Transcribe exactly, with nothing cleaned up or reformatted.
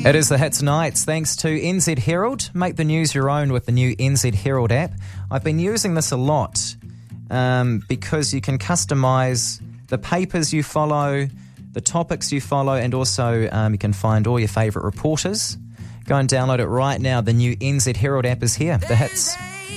It is the Hits Nights thanks to N Z Herald. Make the news your own with the new N Z Herald app. I've been using this a lot um, because you can customise the papers you follow, the topics you follow, and also um, you can find all your favourite reporters. Go and download it right now. The new N Z Herald app is here. The Hits.